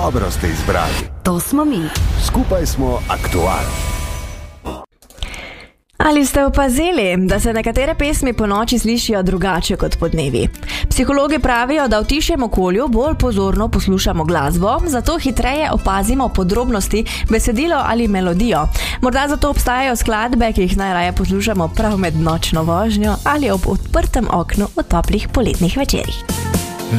Dobro ste izbrali. To smo mi. Skupaj smo aktualni. Ali ste opazili, da se nekatere pesmi po noči slišijo drugače kot podnevi? Psihologi pravijo, da v tišjem okolju bolj pozorno poslušamo glasbo, zato hitreje opazimo podrobnosti, besedilo ali melodijo. Morda zato obstajajo skladbe, ki jih najraje poslušamo prav med nočno vožnjo ali ob odprtem oknu v toplih poletnih večerih.